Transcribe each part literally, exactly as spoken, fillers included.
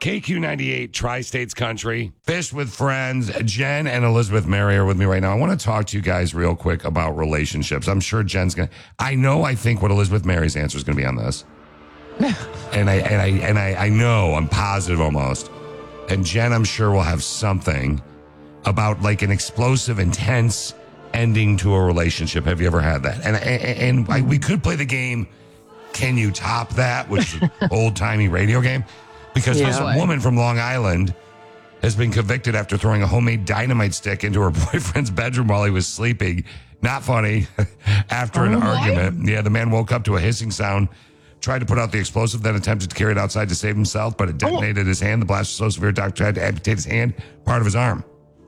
K Q ninety-eight, Tri-States Country. Fish with Friends. Jen and Elizabeth Mary are with me right now. I want to talk to you guys real quick about relationships. I'm sure Jen's going to... I know I think what Elizabeth Mary's answer is going to be on this. and I and I and I, I know, I'm positive almost. And Jen, I'm sure, will have something about like an explosive, intense ending to a relationship. Have you ever had that? And and, and I, we could play the game, Can You Top That? Which is an old-timey radio game. Because yeah. this woman from Long Island has been convicted after throwing a homemade dynamite stick into her boyfriend's bedroom while he was sleeping. Not funny. After an oh, argument. what? Yeah, the man woke up to a hissing sound, tried to put out the explosive, then attempted to carry it outside to save himself, but it detonated oh. his hand. The blast was so severe, doctor had to amputate his hand, part of his arm.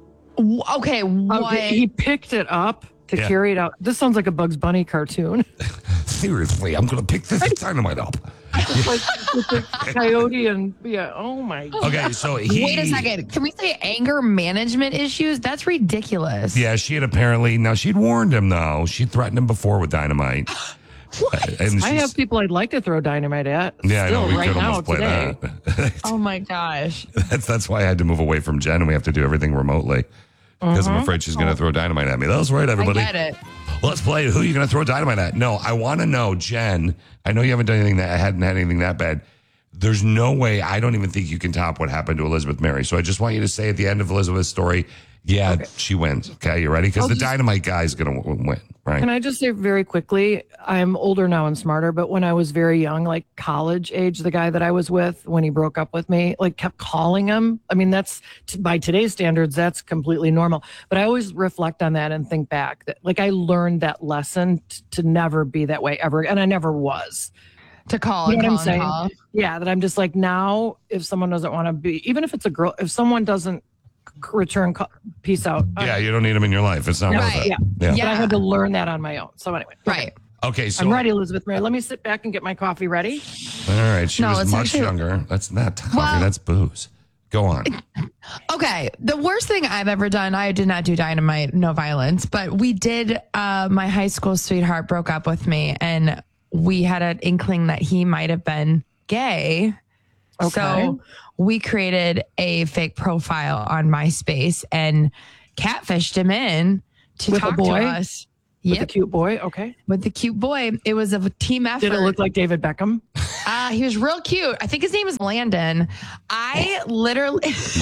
Okay, what? Okay, he picked it up to Yeah. carry it out. This sounds like a Bugs Bunny cartoon. Seriously, I'm going to pick this dynamite up. like with the coyote and yeah, oh my god. Okay, so he... Wait a second. Can we say anger management issues? That's ridiculous. Yeah, she had apparently... Now, she'd warned him, though. She threatened him before with dynamite. What? And I have people I'd like to throw dynamite at. Yeah, still, I know. We right could now, almost play today. that. Oh, my gosh. That's that's why I had to move away from Jen, and we have to do everything remotely. Because Uh-huh. I'm afraid she's going to throw dynamite at me. That's right, everybody. I get it. Let's play. Who are you going to throw dynamite at? No, I want to know, Jen. I know you haven't done anything that I hadn't had anything that bad. There's no way. I don't even think you can top what happened to Elizabeth Mary. So I just want you to say at the end of Elizabeth's story, yeah, okay. she wins. Okay, you ready? Because the just, dynamite guy is going to win, right? Can I just say very quickly, I'm older now and smarter, but when I was very young, like college age, the guy that I was with when he broke up with me, like kept calling him. I mean, that's by today's standards, that's completely normal. But I always reflect on that and think back that like I learned that lesson t- to never be that way ever. And I never was. To call, you know and what call I'm saying? Call. Yeah, that I'm just like now, if someone doesn't want to be, even if it's a girl, if someone doesn't return call, peace out. Yeah, you don't need them in your life. It's not right. worth it. Yeah. Yeah. yeah. But I had to learn that on my own. So anyway. Right. Okay, so I'm ready, Elizabeth Mary. Let me sit back and get my coffee ready. All right, she No, was it's much actually- younger. That's not coffee, Well- that's booze. Go on. Okay. The worst thing I've ever done, I did not do dynamite, no violence, but we did, uh, my high school sweetheart broke up with me and we had an inkling that he might have been gay. Okay. So we created a fake profile on MySpace and catfished him in to With a talk boy? to us. With Yep. the cute boy. Okay. With the cute boy. It was a team effort. Did it look like David Beckham? Uh, he was real cute. I think his name is Landon. I literally...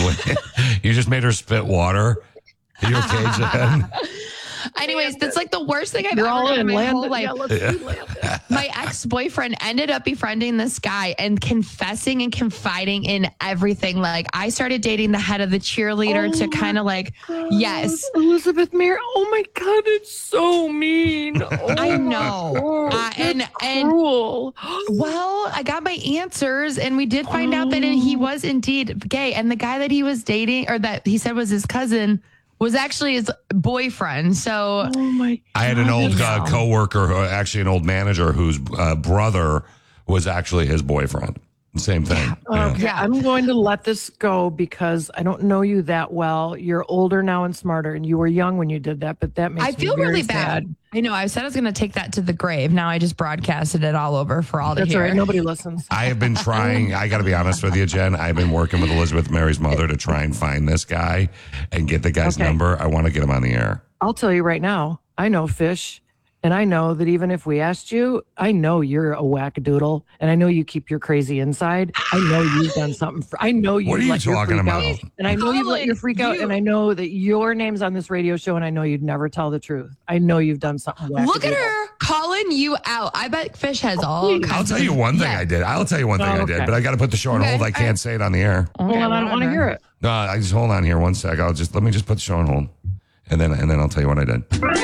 You just made her spit water. Are you okay, Jen? Anyways, that's like the worst thing I've You're ever all done in in my Landon. whole life. Yeah, let's do Landon. My ex-boyfriend ended up befriending this guy and confessing and confiding in everything. Like, I started dating the head of the cheerleader Oh to kind of like, yes. Elizabeth Mary. Oh my God, it's so mean. Oh I know. my Uh, and that's and cruel. well, I got my answers, and we did find out that he was indeed gay. And the guy that he was dating, or that he said was his cousin, was actually his boyfriend. So Oh my God. I had an old uh, No. coworker, who, actually an old manager, whose uh, brother was actually his boyfriend. Same thing. Yeah. Okay, I'm going to let this go because I don't know you that well. You're older now and smarter, and you were young when you did that, but that makes I feel me very really sad. bad. I know. I said I was going to take that to the grave. Now I just broadcasted it all over for all to That's hear. all right. Nobody listens. I have been trying, I got to be honest with you, Jen. I've been working with Elizabeth Mary's mother to try and find this guy and get the guy's Okay. number. I want to get him on the air. I'll tell you right now, I know Fish, and I know that even if we asked you, I know you're a wackadoodle, and I know you keep your crazy inside. I know you've done something. For, I know you. What are you let your talking freak about? Out, and I know you've let your freak out, You- and I know that your name's on this radio show, and I know you'd never tell the truth. I know you've done something. Look at wackadoodle. her calling you out. I bet Fish has all please. kinds I'll of- tell you one thing Yeah. I did. I'll tell you one thing Oh, I did, okay. but I got to put the show on Okay. hold. I can't say it on the air. Hold on, I don't want to hear it. No, I just hold on here one sec. I'll just let me just put the show on hold, and then and then I'll tell you what I did.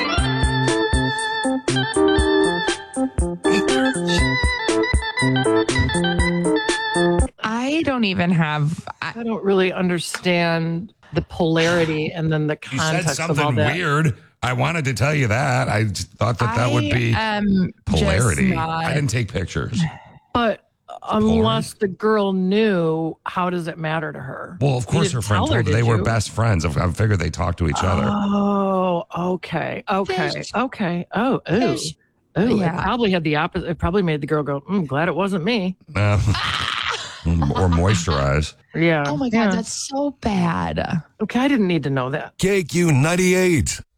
I don't even have. I, I don't really understand the polarity and then the You said context of all something that. weird. I wanted to tell you that. I just thought that that would be I am polarity. just not- I didn't take pictures. But unless the girl knew, how does it matter to her? Well, of You course, didn't her friend tell told her did they were you? best friends. I I figured they talked to each other. Oh, okay, okay, Fish. okay. Oh, ooh, Fish. ooh. Yeah. It probably had the opposite. It probably made the girl go, mm, "Glad it wasn't me." Uh, or moisturize. Yeah. Oh my God, Yeah. that's so bad. Okay, I didn't need to know that. K Q ninety-eight.